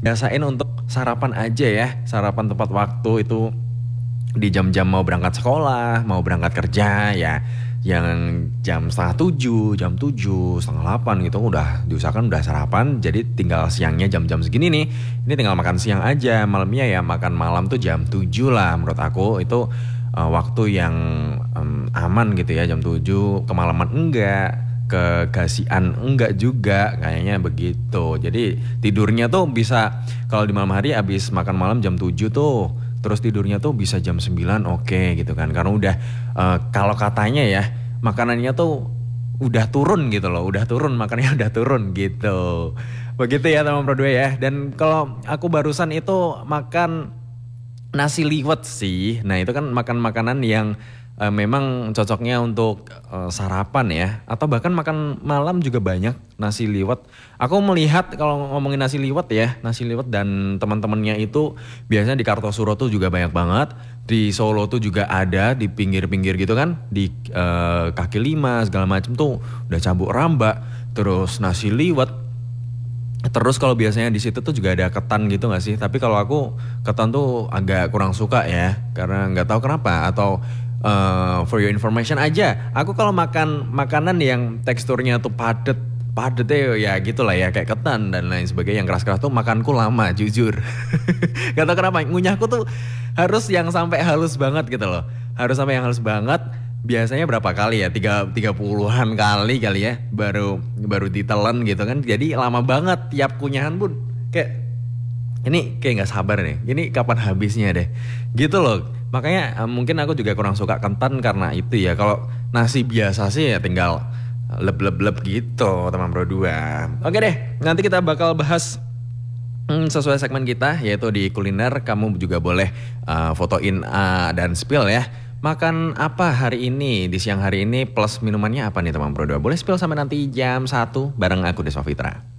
biasain untuk sarapan aja ya, sarapan tepat waktu itu di jam-jam mau berangkat sekolah, mau berangkat kerja ya, yang jam setengah tujuh, jam tujuh, setengah delapan gitu udah diusahakan udah sarapan. Jadi tinggal siangnya jam-jam segini nih, ini tinggal makan siang aja, malamnya ya makan malam tuh jam 7 lah menurut aku itu waktu yang aman gitu ya, jam 7 kemalaman enggak, kegasian enggak juga kayaknya begitu. Jadi tidurnya tuh bisa kalau di malam hari abis makan malam jam 7 tuh terus tidurnya tuh bisa jam 9 oke gitu kan. Karena udah kalau katanya ya makanannya tuh udah turun gitu loh, udah turun makannya udah turun gitu. Begitu ya teman Pro 2 ya. Dan kalau aku barusan itu makan nasi liwet sih. Nah, itu kan makan makanan yang memang cocoknya untuk sarapan ya. Atau bahkan makan malam juga banyak nasi liwet. Aku melihat kalau ngomongin nasi liwet ya, nasi liwet dan teman-temannya itu biasanya di Kartosuro tuh juga banyak banget. Di Solo tuh juga ada di pinggir-pinggir gitu kan, di kaki lima segala macam tuh udah Cambuk Ramba, terus nasi liwet. Terus kalau biasanya di situ tuh juga ada ketan gitu nggak sih? Tapi kalau aku ketan tuh agak kurang suka ya, karena nggak tahu kenapa. Atau for your information aja, aku kalau makan makanan yang teksturnya tuh padet, padet ya gitulah ya kayak ketan dan lain sebagainya yang keras-keras tuh makanku lama jujur. Gak tahu kenapa, ngunyahku tuh harus yang sampai halus banget gitu loh. Harus sampai yang halus banget. Biasanya berapa kali ya? Tiga puluhan kali kali ya baru baru ditelan gitu kan. Jadi lama banget tiap kunyahan pun kayak ini kayak nggak sabar nih. Ini kapan habisnya deh. Gitu loh. Makanya mungkin aku juga kurang suka kentan karena itu ya. Kalau nasi biasa sih ya tinggal leb-leb-leb gitu teman Bro 2. Oke deh, nanti kita bakal bahas sesuai segmen kita yaitu di kuliner. Kamu juga boleh fotoin dan spill ya. Makan apa hari ini di siang hari ini plus minumannya apa nih teman Bro 2? Boleh spill sampai nanti jam 1 bareng aku Deswa Fitra.